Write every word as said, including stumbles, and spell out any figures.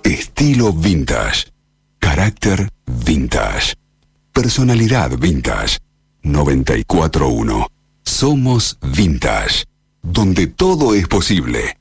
Estilo vintage. Carácter vintage. Personalidad vintage. noventa y cuatro uno. Somos Vintage. Donde todo es posible.